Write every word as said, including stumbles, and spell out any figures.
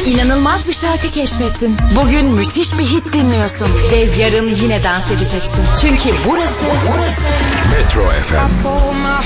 İnanılmaz bir şarkı keşfettin. Bugün müthiş bir hit dinliyorsun ve yarın yine dans edeceksin. Çünkü burası, burası Metro F M.